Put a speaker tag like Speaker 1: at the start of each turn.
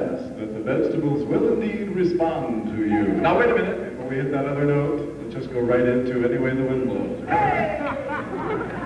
Speaker 1: yes, that the vegetables will indeed respond to you. Now, wait a minute. Before we hit that other note, let's just go right into Any Way the Wind Blows.